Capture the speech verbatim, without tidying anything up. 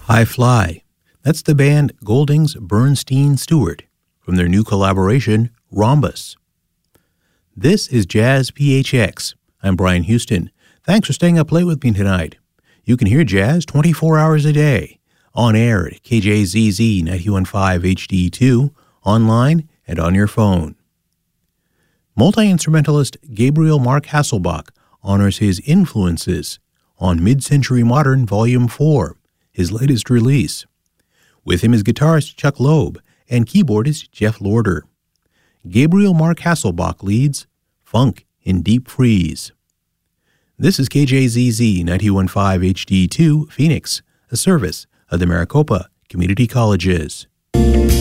I Fly. That's the band Goldings Bernstein Stewart from their new collaboration, Rhombus. This is Jazz P H X. I'm Brian Houston. Thanks for staying up late with me tonight. You can hear jazz twenty-four hours a day, on air at K J Z Z ninety-one point five H D two, online and on your phone. Multi-instrumentalist Gabriel Mark Hasselbach honors his influences on Mid-Century Modern Volume four, his latest release. With him is guitarist Chuck Loeb and keyboardist Jeff Lorder. Gabriel Mark Hasselbach leads Funk in Deep Freeze. This is K J Z Z ninety-one point five H D two, Phoenix, a service of the Maricopa Community Colleges.